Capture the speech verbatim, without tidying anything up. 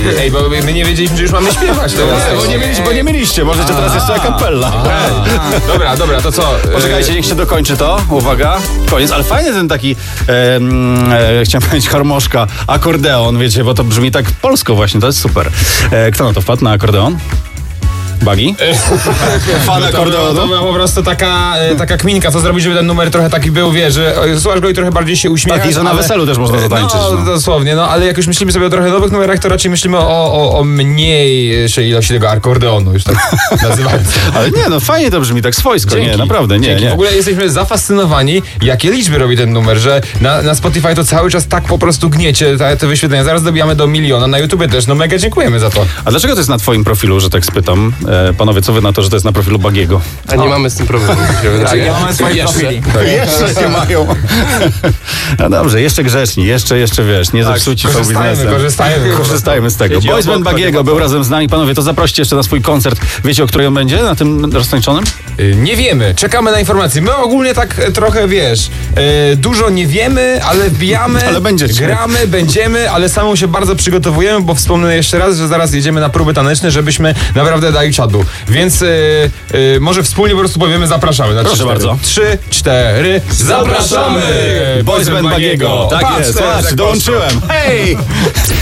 Ej, bo my nie wiedzieliśmy, że już mamy śpiewać. To Bo nie, mieliście, bo nie mieliście, możecie teraz jeszcze a kapella. Dobra, dobra, to co? Poczekajcie, niech się dokończy to. Uwaga, koniec. Ale fajny ten taki, e, e, chciałem powiedzieć harmoszka, akordeon, wiecie, bo to brzmi tak polsko właśnie, to jest super. E, kto na to wpadł, na akordeon? Bagi? Fan akordeonu? To była po prostu taka, e, taka kminka, co zrobić, żeby ten numer trochę taki był, wiesz, że e, słuchasz go i trochę bardziej się uśmiechasz. Tak, i że na ale- weselu też można zatańczyć. No, No. dosłownie, no, ale jak już myślimy sobie o trochę nowych numerach, to raczej myślimy o, o, o mniejszej ilości tego akordeonu, już tak nazywając. Ale nie, no fajnie to brzmi, tak swojsko, nie, naprawdę, nie, Dzięki. nie. W ogóle jesteśmy zafascynowani, jakie liczby robi ten numer, że na, na Spotify to cały czas tak po prostu gniecie te, te wyświetlenia. Zaraz dobijamy do miliona, na YouTubie też, no mega dziękujemy za to. A dlaczego to jest na twoim profilu, że tak spytam? E, panowie, co wy na to, że to jest na profilu Bagiego? A nie mamy z tym problemu. Tak, ja mamy swoje profili. Jeszcze nie mają. No dobrze, jeszcze grzeczni, jeszcze, jeszcze wiesz, nie zepsuci show korzystajmy, biznesem. korzystajmy. Korzystajmy z tego. Wiecie, Boys Band obok- Bagiego był razem z nami. Panowie, to zaproście jeszcze na swój koncert. Wiecie, o której on będzie? Na tym roztańczonym? Y, Nie wiemy, czekamy na informacje. My ogólnie tak e, trochę, wiesz, e, dużo nie wiemy, ale wbijamy, Ale będziecie. gramy, będziemy, ale samą się bardzo przygotowujemy, bo wspomnę jeszcze raz, że zaraz jedziemy na próby taneczne, żebyśmy naprawdę dali czadu. Więc e, e, może wspólnie po prostu powiemy zapraszamy. Na Proszę trzy, cztery. bardzo. Trzy, cztery, zapraszamy! Boys Band Bagiego. Tak Patrz, jest, teraz patrz, jak dołączyłem. Hej!